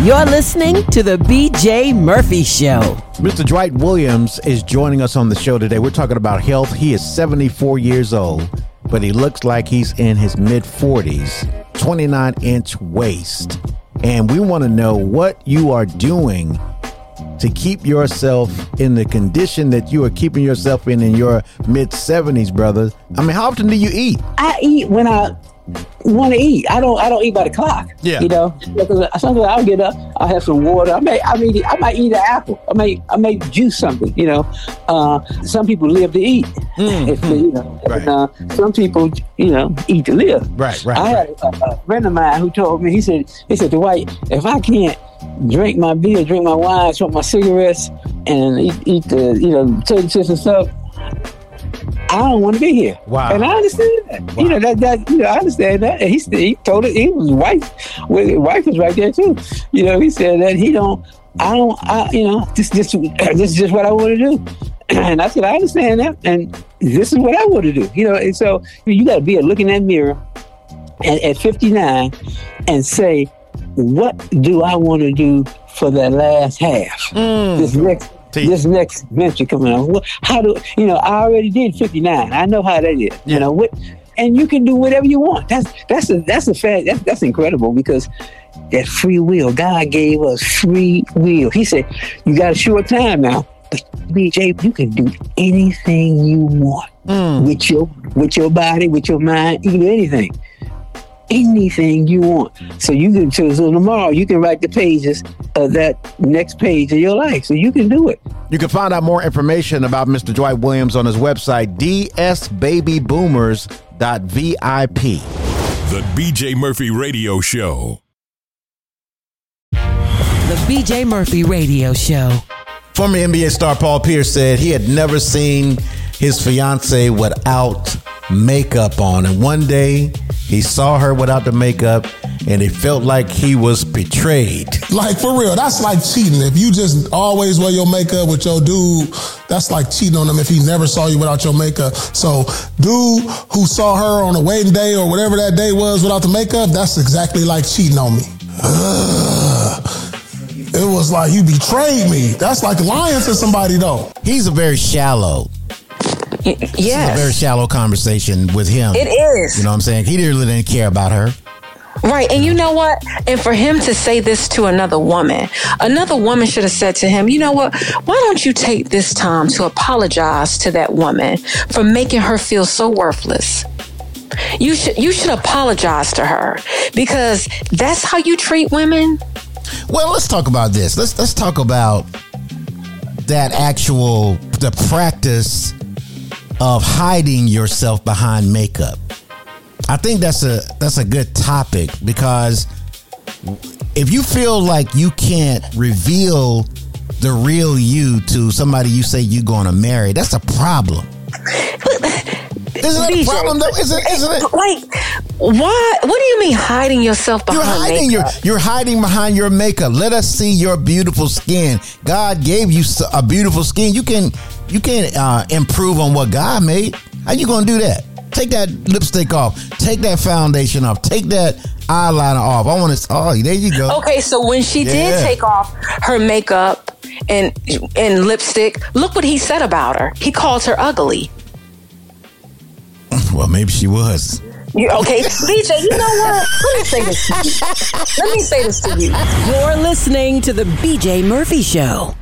You're listening to the BJ Murphy Show. Mr. Dwight Williams is joining us on the show today. We're talking about health. He is 74 years old, but he looks like he's in his mid-40s, 29-inch waist. And we want to know what you are doing to keep yourself in the condition that you are keeping yourself in your mid-70s, brother. I mean, how often do you eat? I eat when I want to eat. I don't eat by the clock. Yeah. You know, sometimes I'll get up, I'll have some water. I might eat an apple. I may juice something. You know, some people live to eat. You know, right. And, some people, you know, eat to live. Right. I had a friend of mine who told me, he said, Dwight, if I can't drink my beer, drink my wine, smoke my cigarettes, and eat the, you know, potato chips and stuff, I don't want to be here. Wow. And I understand that. Wow. You know, that you know, I understand that. And he told it, his wife was right there too. You know, he said that you know, this is just what I want to do. And I said, I understand that. And this is what I want to do. You know, and so you got to be look in that mirror at 59 and say, what do I want to do for that last half? This next venture coming on. How do you know? I already did 59. I know how that is. You know what? And you can do whatever you want. That's a fact. That's incredible because that free will. God gave us free will. He said, "You got a short time now, but BJ, you can do anything you want with your body, with your mind. You can do anything." Anything you want. So you can so tomorrow you can write the pages of that next page of your life. So you can do it. You can find out more information about Mr. Dwight Williams on his website, dsbabyboomers.vip. The BJ Murphy Radio Show. The BJ Murphy Radio Show. Former NBA star Paul Pierce said he had never seen his fiance without makeup on. And one day he saw her without the makeup and it felt like he was betrayed. Like, for real, that's like cheating. If you just always wear your makeup with your dude, that's like cheating on him if he never saw you without your makeup. So, dude who saw her on a wedding day or whatever that day was without the makeup, that's exactly like cheating on me. It was like you betrayed me. That's like lying to somebody, though. He's a very shallow. Yes. This is a very shallow conversation with him. It is. You know what I'm saying? He really didn't care about her. Right. And you know what? And for him to say this to another woman should have said to him, you know what? Why don't you take this time to apologize to that woman for making her feel so worthless? You should apologize to her because that's how you treat women. Well, let's talk about this. Let's talk about the practice of hiding yourself behind makeup. I think that's a good topic because if you feel like you can't reveal the real you to somebody you say you're going to marry, that's a problem. Isn't that a problem though? Isn't it? Like, why? What do you mean hiding yourself behind makeup? You're hiding behind your makeup. Let us see your beautiful skin. God gave you a beautiful skin. You can improve on what God made. How you gonna do that? Take that lipstick off. Take that foundation off. Take that eyeliner off. I want to. Oh, there you go. Okay, so when she did take off her makeup and lipstick, look what he said about her. He called her ugly. Well, maybe she was. Okay, BJ, you know what? Let me say this to you. You're listening to the BJ Murphy Show.